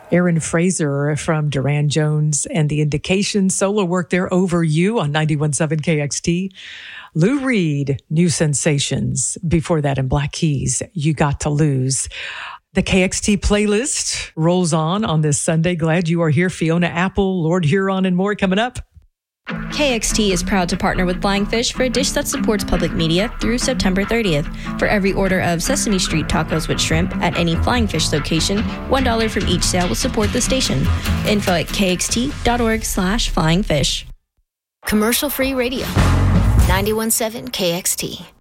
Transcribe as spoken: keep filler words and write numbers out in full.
Aaron Fraser from Duran Jones and the Indication, solo work there, Over You on ninety-one point seven K X T. Lou Reed, New Sensations. Before that in Black Keys, You Got to Lose. The K X T playlist rolls on on this Sunday. Glad you are here. Fiona Apple, Lord Huron, and more coming up. K X T is proud to partner with Flying Fish for a dish that supports public media through September thirtieth. For every order of Sesame Street tacos with shrimp at any Flying Fish location, one dollar from each sale will support the station. Info at kxt.org slash flying fish. Commercial-free radio. ninety-one point seven K X T.